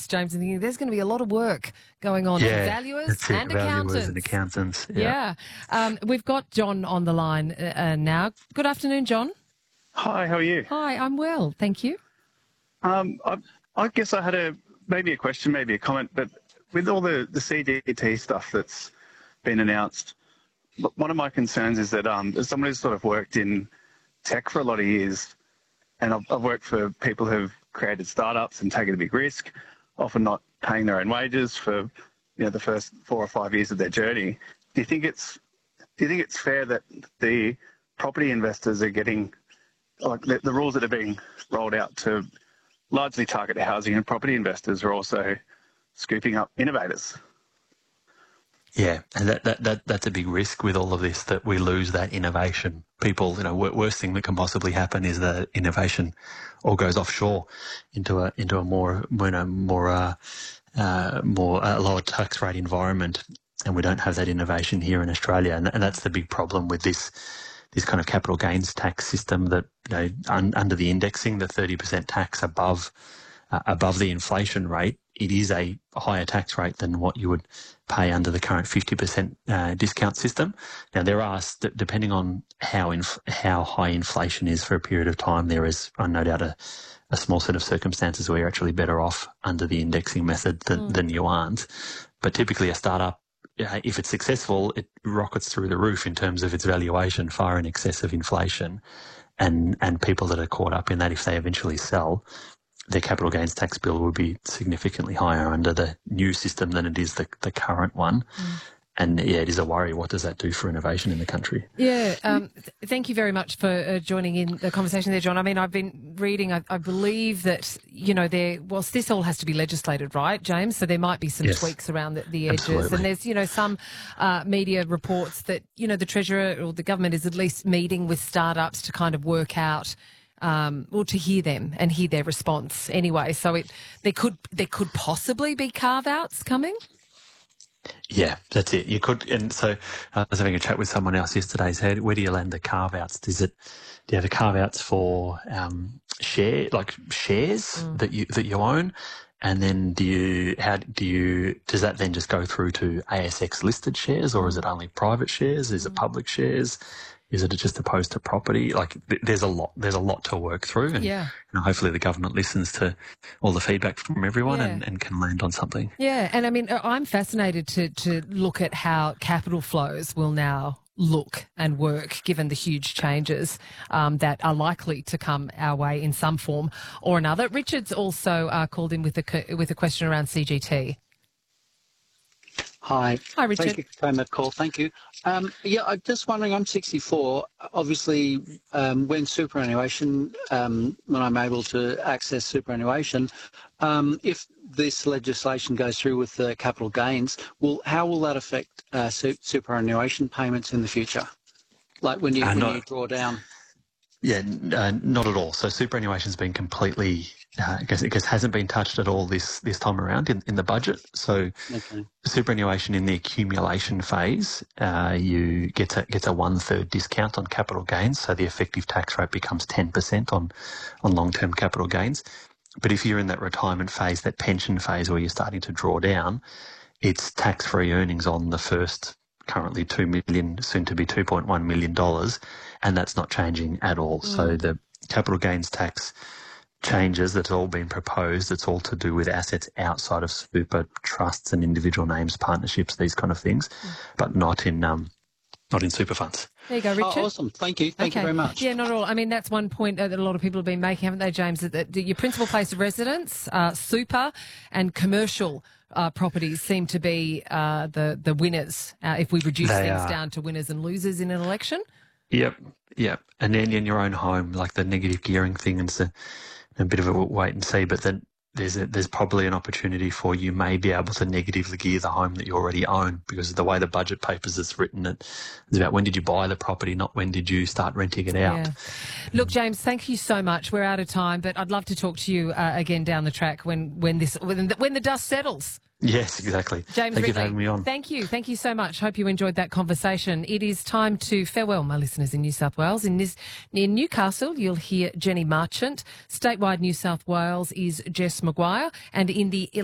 James, and thinking there's going to be a lot of work going on for valuers and valuers and accountants. Yeah. We've got John on the line now. Good afternoon, John. Hi, how are you? Hi, I'm well, thank you. I guess I had maybe a question, maybe a comment, but with all the CGT stuff that's been announced, one of my concerns is that as someone who's sort of worked in tech for a lot of years, and I've worked for people who've created startups and taken a big risk, often not paying their own wages for the first 4 or 5 years of their journey. Do you think it's fair that the property investors are getting, like the rules that are being rolled out to largely target the housing and property investors are also scooping up innovators? Yeah, and that's a big risk with all of this, that we lose that innovation. People, worst thing that can possibly happen is that innovation all goes offshore into a more lower tax rate environment, and we don't have that innovation here in Australia, and that's the big problem with this kind of capital gains tax system, that under the indexing, the 30% tax above the inflation rate, it is a higher tax rate than what you would pay under the current 50% discount system. Now, there are, depending on how high inflation is for a period of time, there is no doubt a small set of circumstances where you're actually better off under the indexing method than you aren't. But typically a startup, if it's successful, it rockets through the roof in terms of its valuation, far in excess of inflation. And people that are caught up in that, if they eventually sell, their capital gains tax bill will be significantly higher under the new system than it is the current one. And it is a worry. What does that do for innovation in the country? Yeah, thank you very much for joining in the conversation there, John. I mean, I've been reading, I believe that, whilst this all has to be legislated, right, James? So there might be some tweaks around the edges. Absolutely. And there's, some media reports that, the Treasurer or the government is at least meeting with startups to kind of work out, or to hear them and hear their response anyway. So there could possibly be carve-outs coming. Yeah, that's it. You could, and so I was having a chat with someone else yesterday. Said, where do you land the carve-outs? Do you have the carve-outs for shares that you own, and then does that then just go through to ASX listed shares, or is it only private shares? Is it public shares? Is it just opposed to property? Like, there's a lot to work through, and hopefully the government listens to all the feedback from everyone and can land on something. Yeah, and I mean, I'm fascinated to look at how capital flows will now look and work, given the huge changes that are likely to come our way in some form or another. Richard's also called in with a question around CGT. Hi, Richard. Thank you for taking that call. Thank you. I'm just wondering, I'm 64. Obviously, when superannuation, when I'm able to access superannuation, if this legislation goes through with the capital gains, how will that affect superannuation payments in the future? Like when you draw down? Yeah, not at all. So superannuation's been completely, I guess hasn't been touched at all this time around in the budget. So superannuation in the accumulation phase, you gets a 1/3 discount on capital gains. So the effective tax rate becomes 10% on long-term capital gains. But if you're in that retirement phase, that pension phase where you're starting to draw down, it's tax-free earnings on the first, currently $2 million, soon to be $2.1 million, and that's not changing at all. So the capital gains tax changes that's all been proposed, it's all to do with assets outside of super, trusts and individual names, partnerships, these kind of things, but not in super funds. There you go, Richard. Oh, awesome. Thank you. Thank you very much. Yeah, not at all. I mean, that's one point that a lot of people have been making, haven't they, James? That your principal place of residence, super and commercial properties seem to be the winners if we reduce things down to winners and losers in an election. Yep. And then in your own home, like the negative gearing thing, and it's a bit of a wait and see, but then there's probably an opportunity for you may be able to negatively gear the home that you already own, because of the way the budget papers is written, it's about when did you buy the property, not when did you start renting it out. Yeah. Look, James, thank you so much. We're out of time, but I'd love to talk to you again down the track when the dust settles. Yes, exactly. James Thank Ridley, you for having me on. Thank you so much. Hope you enjoyed that conversation. It is time to farewell my listeners in New South Wales. Near Newcastle, you'll hear Jenny Marchant. Statewide New South Wales is Jess Maguire, and in the